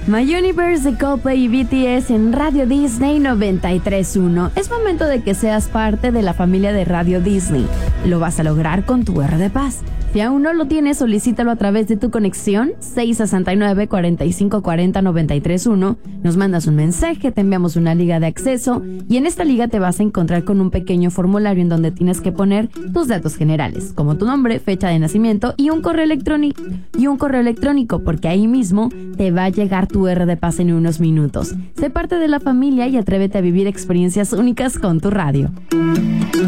My Universe de Coldplay y BTS en Radio Disney 93.1. Es momento de que seas parte de la familia de Radio Disney. Lo vas a lograr con tu R de Paz. Si aún no lo tienes, solicítalo a través de tu conexión 669-4540-931. Nos mandas un mensaje, te enviamos una liga de acceso y en esta liga te vas a encontrar con un pequeño formulario en donde tienes que poner tus datos generales, como tu nombre, fecha de nacimiento y un correo electrónico, porque ahí mismo te va a llegar tu R de Paz en unos minutos. Sé parte de la familia y atrévete a vivir experiencias únicas con tu radio.